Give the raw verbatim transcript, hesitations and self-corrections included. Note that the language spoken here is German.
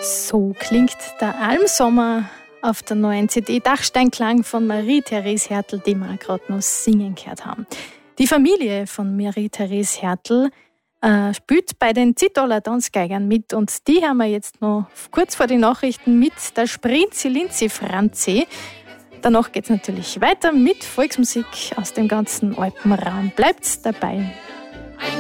So klingt der Almsommer auf der neuen C D Dachsteinklang von Marie-Therese Hertel, die wir gerade noch singen gehört haben. Die Familie von Marie-Therese Hertel äh, spielt bei den Zitoller Tanzgeigern mit und die haben wir jetzt noch kurz vor den Nachrichten mit der Sprinzi Linzi Franzi. Danach geht es natürlich weiter mit Volksmusik aus dem ganzen Alpenraum. Bleibt dabei.